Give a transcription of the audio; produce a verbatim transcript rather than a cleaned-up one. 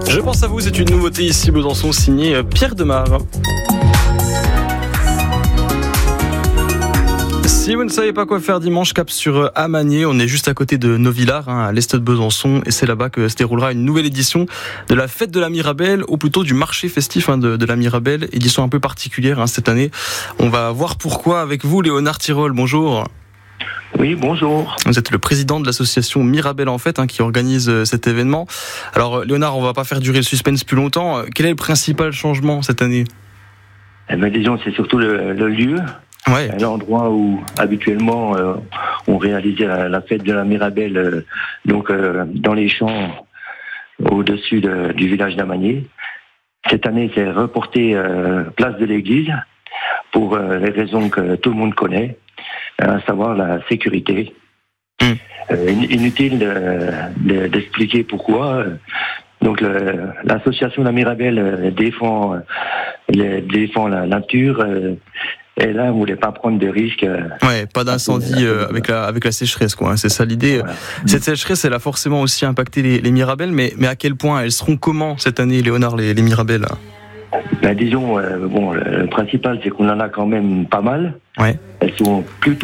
Je pense à vous, c'est une nouveauté ici, Besançon, signé Pierre Demar. Si vous ne savez pas quoi faire dimanche, cap sur Amagné, on est juste à côté de Novillars, hein, à l'est de Besançon, et c'est là-bas que se déroulera une nouvelle édition de la fête de la Mirabelle, ou plutôt du marché festif hein, de, de la Mirabelle, édition un peu particulière hein, cette année. On va voir pourquoi avec vous, Léonard Tirole, bonjour. Oui, bonjour. Vous êtes le président de l'association Mirabelle en Fête hein, qui organise euh, cet événement. Alors Léonard, on va pas faire durer le suspense plus longtemps. Quel est le principal changement cette année ? Eh bien, disons, c'est surtout le, le lieu. Ouais. L'endroit où habituellement euh, on réalisait la, la fête de la Mirabelle, euh, donc euh, dans les champs au-dessus de, du village d'Amagné. Cette année, c'est reporté euh, place de l'église pour euh, les raisons que tout le monde connaît, à savoir la sécurité. Mmh. Euh, inutile de, de, d'expliquer pourquoi. Donc le, l'association de la Mirabelle euh, défend, euh, défend la nature. Euh, Et là, on ne voulait pas prendre de risques. Ouais, pas d'incendie euh, avec la avec la sécheresse, quoi. Hein, c'est ça l'idée. Voilà. Cette sécheresse, elle a forcément aussi impacté les, les Mirabelles, mais mais à quel point elles seront comment cette année, Léonard, les, les Mirabelles ? Ben, disons, euh, bon, le principal, c'est qu'on en a quand même pas mal. Ouais. Elles sont plutôt